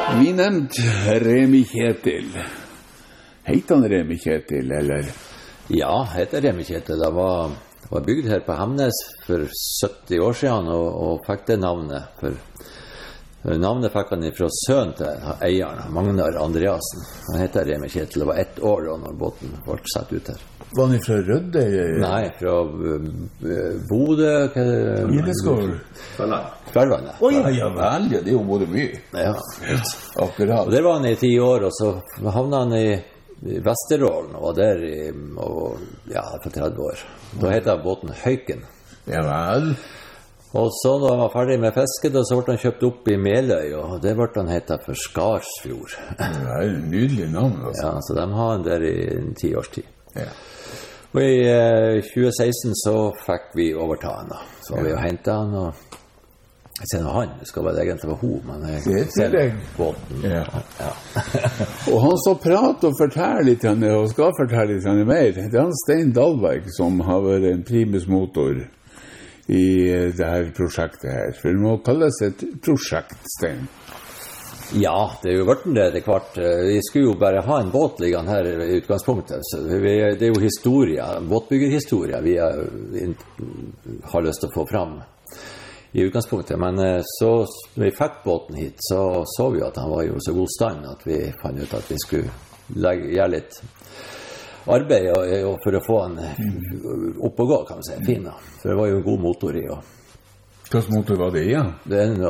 Vi nevnte Remi Kjetil. Heter han Remi Kjetil, eller? Ja, heter Remi Kjetil. Det var bygd her på Hemnes for 70 år siden, og fikk det navnet. For navnet fikk han fra sønnen til eieren, Magnar Andreasen. Han heter Remi Kjetil. Det var 1 år da når båten ble satt ut her. Var han fra Rødde? Nei, fra Bodø. Gildeskål? Klarvann, ja. Ja vel, ja, det er jo både mye. Ja. Akkurat. Og der var han i 10 år, og så havnet han i Vesterålen, og var der for 30 år. Da heter båten Høyken. Ja vel. Og så da han var ferdig med fisket, så ble han kjøpt opp i Meløy, og det ble han hetet for Skarsfjord. Ja, nydelig navn, altså. Ja, så de har han der i 10 års tid. Ja. Og i 2016 så fikk vi overta han da. Så var vi og hentet han, og jeg ser noe han, det skal være egentlig være hun, men jeg ser båten. Ja. Og han så prater og forteller litt, og skal fortelle litt mer. Det er han Stein Dahlberg som har vært en primus motor i det her prosjektet her. For det må kalles et prosjekt, Stein. Ja, det er jo vært det etter hvert. Vi skulle jo bare ha en båt liggende her i utgangspunktet. Så det er jo historie, båtbyggerhistorie vi har lyst til å få fram i utgangspunktet. Men så når vi fikk båten hit, så vi at han var jo så god stand at vi fant ut at vi skulle gjøre litt arbeid for å få han opp og gå, kan man si, fin da. For det var jo en god motor i. Hvilken motor var det, ja? Det er